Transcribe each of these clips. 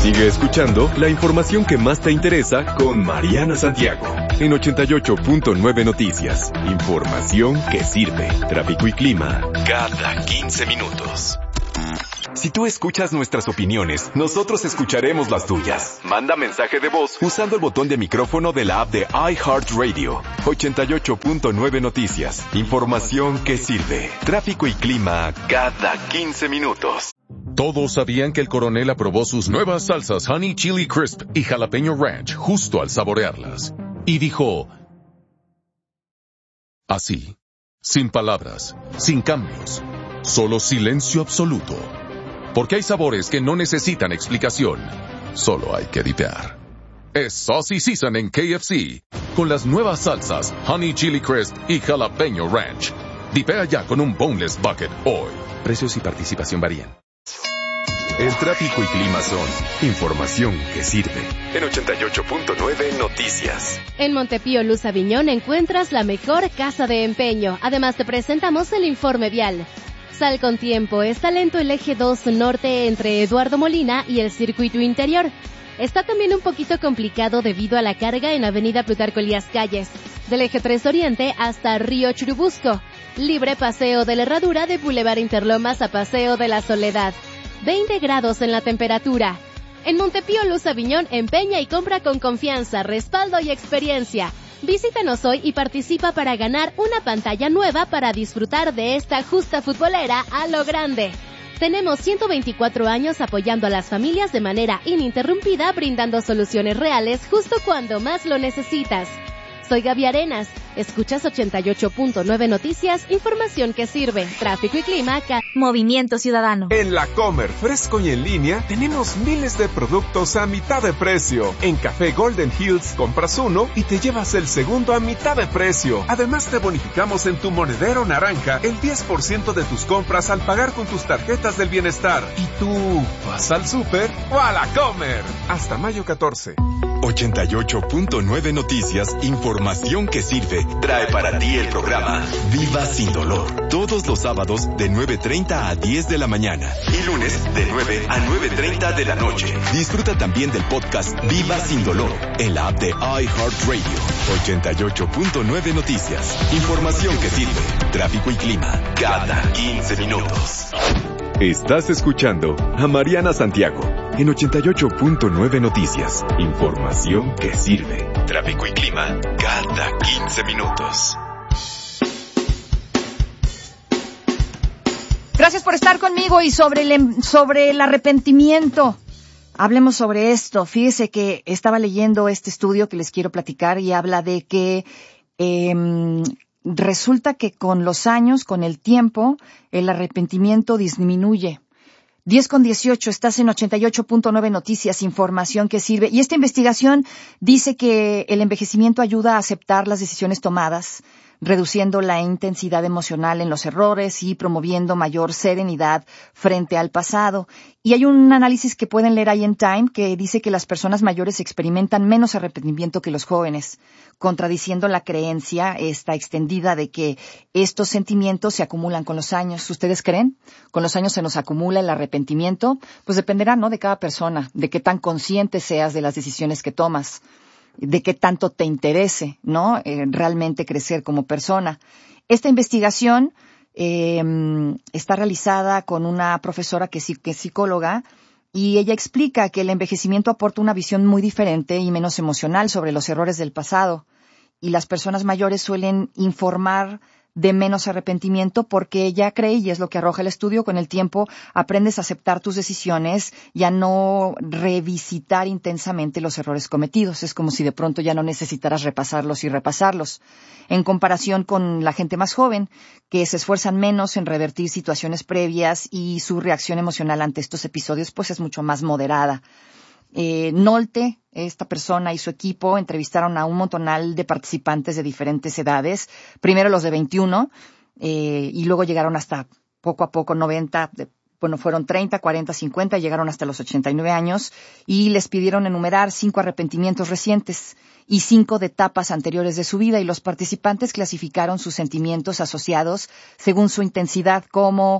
Sigue escuchando la información que más te interesa con Mariana Santiago en 88.9 Noticias. Información que sirve. Tráfico y clima cada 15 minutos. Si tú escuchas nuestras opiniones, nosotros escucharemos las tuyas. Manda mensaje de voz usando el botón de micrófono de la app de iHeartRadio. 88.9 Noticias. Información que sirve. Tráfico y clima cada 15 minutos. Todos sabían que el coronel aprobó sus nuevas salsas Honey Chili Crisp y Jalapeño Ranch justo al saborearlas. Y dijo, así, sin palabras, sin cambios, solo silencio absoluto. Porque hay sabores que no necesitan explicación, solo hay que dipear. Es Saucy Season en KFC, con las nuevas salsas Honey Chili Crisp y Jalapeño Ranch. Dipea ya con un Boneless Bucket hoy. Precios y participación varían. El tráfico y clima son información que sirve. En 88.9 Noticias. En Montepío Luz Aviñón encuentras la mejor casa de empeño. Además te presentamos el informe vial. Sal con tiempo. Está lento el eje 2 norte entre Eduardo Molina y el circuito interior. Está también un poquito complicado debido a la carga en Avenida Plutarco Elías Calles. Del eje 3 oriente hasta Río Churubusco. Libre paseo de la Herradura de Boulevard Interlomas a Paseo de la Soledad. 20 grados en la temperatura. En Montepío Luz Aviñón, empeña y compra con confianza, respaldo y experiencia. Visítanos hoy y participa para ganar una pantalla nueva para disfrutar de esta justa futbolera a lo grande. Tenemos 124 años apoyando a las familias de manera ininterrumpida, brindando soluciones reales justo cuando más lo necesitas. Soy Gaby Arenas. Escuchas 88.9 Noticias, información que sirve. Tráfico y clima. Movimiento Ciudadano. En La Comer, fresco y en línea, tenemos miles de productos a mitad de precio. En Café Golden Hills, compras uno y te llevas el segundo a mitad de precio. Además, te bonificamos en tu monedero naranja el 10% de tus compras al pagar con tus tarjetas del bienestar. ¿Y tú vas al súper o a La Comer? Hasta mayo 14. 88.9 Noticias, información que sirve, trae para ti el programa Viva Sin Dolor. Todos los sábados de 9:30 a 10 de la mañana y lunes de 9 a 9:30 de la noche. Disfruta también del podcast Viva Sin Dolor en la app de iHeartRadio. 88.9 Noticias, información que sirve, tráfico y clima cada 15 minutos. Estás escuchando a Mariana Santiago en 88.9 Noticias. Información que sirve. Tráfico y clima cada 15 minutos. Gracias por estar conmigo y sobre el arrepentimiento. Hablemos sobre esto. Fíjese que estaba leyendo este estudio que les quiero platicar y habla de que resulta que con los años, con el tiempo, el arrepentimiento disminuye. 10:18, estás en 88.9 Noticias, información que sirve. Y esta investigación dice que el envejecimiento ayuda a aceptar las decisiones tomadas, reduciendo la intensidad emocional en los errores y promoviendo mayor serenidad frente al pasado. Y hay un análisis que pueden leer ahí en Time que dice que las personas mayores experimentan menos arrepentimiento que los jóvenes, contradiciendo la creencia esta extendida de que estos sentimientos se acumulan con los años. ¿Ustedes creen? ¿Con los años se nos acumula el arrepentimiento? Pues dependerá, ¿no?, de cada persona, de qué tan consciente seas de las decisiones que tomas, de qué tanto te interese, ¿no?, realmente crecer como persona. Esta investigación está realizada con una profesora que es psicóloga y ella explica que el envejecimiento aporta una visión muy diferente y menos emocional sobre los errores del pasado y las personas mayores suelen informar de menos arrepentimiento porque ella cree, y es lo que arroja el estudio, con el tiempo aprendes a aceptar tus decisiones y a no revisitar intensamente los errores cometidos. Es como si de pronto ya no necesitaras repasarlos y repasarlos. En comparación con la gente más joven, que se esfuerzan menos en revertir situaciones previas y su reacción emocional ante estos episodios pues es mucho más moderada. Nolte, esta persona y su equipo entrevistaron a un montonal de participantes de diferentes edades, primero los de 21, y luego llegaron hasta poco a poco 90, fueron 30, 40, 50, y llegaron hasta los 89 años, y les pidieron enumerar 5 arrepentimientos recientes y 5 de etapas anteriores de su vida, y los participantes clasificaron sus sentimientos asociados según su intensidad como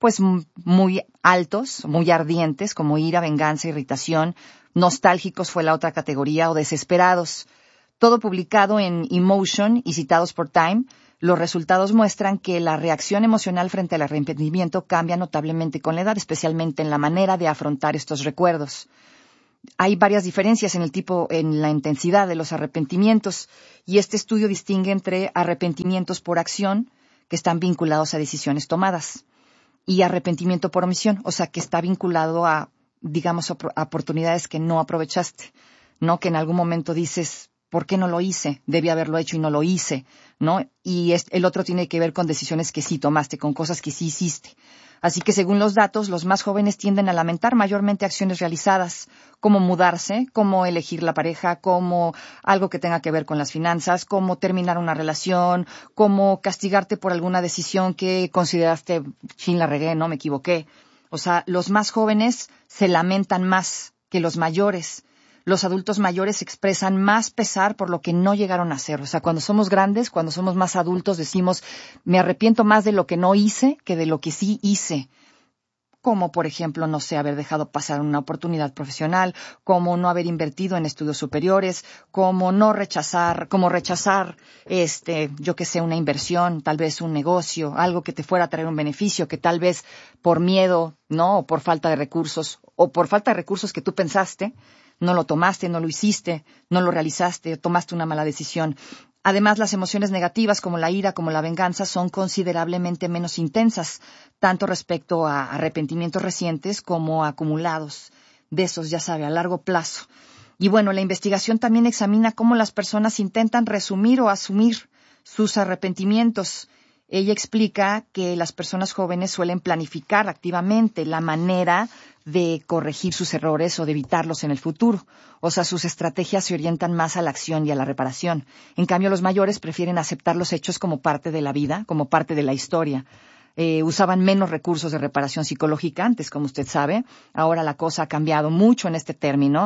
pues muy altos, muy ardientes, como ira, venganza, irritación. Nostálgicos fue la otra categoría, o desesperados. Todo publicado en Emotion y citados por Time. Los resultados muestran que la reacción emocional frente al arrepentimiento cambia notablemente con la edad, especialmente en la manera de afrontar estos recuerdos. Hay varias diferencias en la intensidad de los arrepentimientos, y este estudio distingue entre arrepentimientos por acción, que están vinculados a decisiones tomadas, y arrepentimiento por omisión, o sea, que está vinculado a, digamos, a oportunidades que no aprovechaste, ¿no? Que en algún momento dices, ¿por qué no lo hice? Debí haberlo hecho y no lo hice, ¿no? Y el otro tiene que ver con decisiones que sí tomaste, con cosas que sí hiciste. Así que según los datos, los más jóvenes tienden a lamentar mayormente acciones realizadas, como mudarse, como elegir la pareja, como algo que tenga que ver con las finanzas, como terminar una relación, como castigarte por alguna decisión que consideraste, chin, la regué, no me equivoqué. O sea, los más jóvenes se lamentan más que los mayores. Los adultos mayores expresan más pesar por lo que no llegaron a hacer. O sea, cuando somos grandes, cuando somos más adultos, decimos, me arrepiento más de lo que no hice que de lo que sí hice. Como, por ejemplo, no sé, haber dejado pasar una oportunidad profesional, como no haber invertido en estudios superiores, como rechazar, yo que sé, una inversión, tal vez un negocio, algo que te fuera a traer un beneficio, que tal vez por miedo, ¿no? O por falta de recursos, que tú pensaste, no lo tomaste, no lo hiciste, no lo realizaste, tomaste una mala decisión. Además, las emociones negativas como la ira, como la venganza, son considerablemente menos intensas, tanto respecto a arrepentimientos recientes como acumulados, de esos, ya sabe, a largo plazo. Y bueno, la investigación también examina cómo las personas intentan resumir o asumir sus arrepentimientos. Ella explica que las personas jóvenes suelen planificar activamente la manera de corregir sus errores o de evitarlos en el futuro. O sea, sus estrategias se orientan más a la acción y a la reparación. En cambio, los mayores prefieren aceptar los hechos como parte de la vida, como parte de la historia. Usaban menos recursos de reparación psicológica antes, como usted sabe. Ahora la cosa ha cambiado mucho en este término.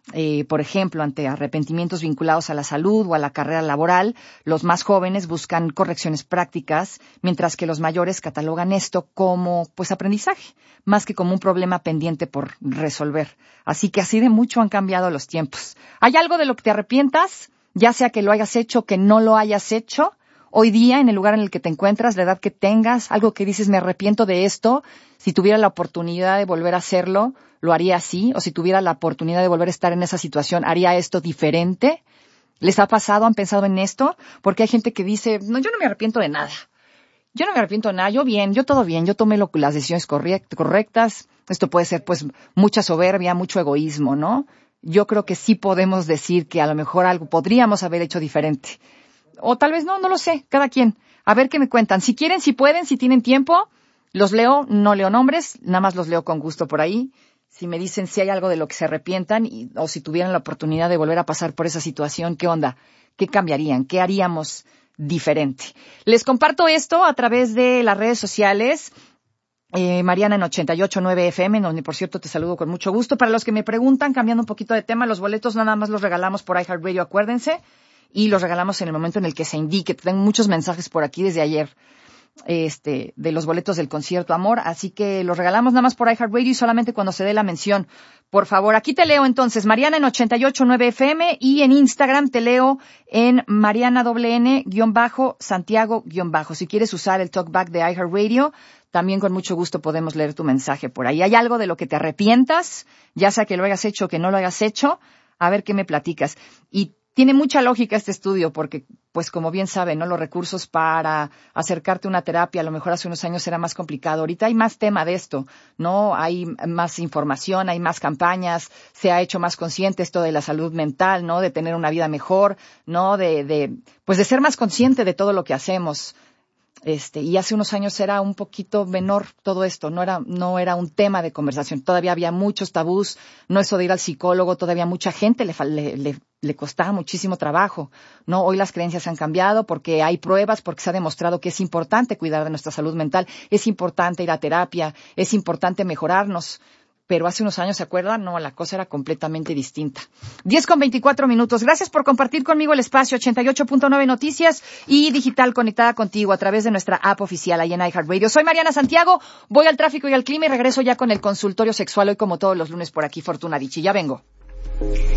Por ejemplo, ante arrepentimientos vinculados a la salud o a la carrera laboral, los más jóvenes buscan correcciones prácticas, mientras que los mayores catalogan esto como, pues, aprendizaje, más que como un problema pendiente por resolver. Así que así de mucho han cambiado los tiempos. ¿Hay algo de lo que te arrepientas? Ya sea que lo hayas hecho o que no lo hayas hecho. Hoy día, en el lugar en el que te encuentras, la edad que tengas, algo que dices, me arrepiento de esto, si tuviera la oportunidad de volver a hacerlo, lo haría así, o si tuviera la oportunidad de volver a estar en esa situación, haría esto diferente. ¿Les ha pasado? ¿Han pensado en esto? Porque hay gente que dice, no, yo no me arrepiento de nada. Yo no me arrepiento de nada, yo todo bien, yo tomé las decisiones correctas. Esto puede ser, pues, mucha soberbia, mucho egoísmo, ¿no? Yo creo que sí podemos decir que a lo mejor algo podríamos haber hecho diferente. O tal vez no lo sé, cada quien. A ver qué me cuentan. Si quieren, si pueden, si tienen tiempo, los leo, no leo nombres, nada más los leo con gusto por ahí. Si me dicen si hay algo de lo que se arrepientan o si tuvieran la oportunidad de volver a pasar por esa situación, ¿qué onda? ¿Qué cambiarían? ¿Qué haríamos diferente? Les comparto esto a través de las redes sociales. Mariana en 88.9 FM, donde por cierto te saludo con mucho gusto. Para los que me preguntan, cambiando un poquito de tema, los boletos nada más los regalamos por iHeartRadio, acuérdense. Y los regalamos en el momento en el que se indique. Tengo muchos mensajes por aquí desde ayer, de los boletos del concierto Amor, así que los regalamos nada más por iHeartRadio y solamente cuando se dé la mención. Por favor, aquí te leo entonces, Mariana en 88.9 FM, y en Instagram te leo en MarianaWN_Santiago_. Si quieres usar el talkback de iHeartRadio, también con mucho gusto podemos leer tu mensaje por ahí. ¿Hay algo de lo que te arrepientas? Ya sea que lo hayas hecho o que no lo hayas hecho, a ver qué me platicas. Y tiene mucha lógica este estudio porque, pues como bien saben, ¿no? Los recursos para acercarte a una terapia, a lo mejor hace unos años era más complicado. Ahorita hay más tema de esto, ¿no? Hay más información, hay más campañas, se ha hecho más consciente esto de la salud mental, ¿no? De tener una vida mejor, ¿no? De ser más consciente de todo lo que hacemos. Y hace unos años era un poquito menor todo esto, no era un tema de conversación. Todavía había muchos tabús, no eso de ir al psicólogo, todavía mucha gente le costaba muchísimo trabajo, ¿no? Hoy las creencias han cambiado porque hay pruebas, porque se ha demostrado que es importante cuidar de nuestra salud mental, es importante ir a terapia, es importante mejorarnos. pero hace unos años, ¿se acuerdan? No, la cosa era completamente distinta. 10:24. Gracias por compartir conmigo el espacio 88.9 Noticias y Digital conectada contigo a través de nuestra app oficial ahí en iHeartRadio. Soy Mariana Santiago, voy al tráfico y al clima y regreso ya con el consultorio sexual hoy como todos los lunes por aquí, Fortuna Dicci. Ya vengo.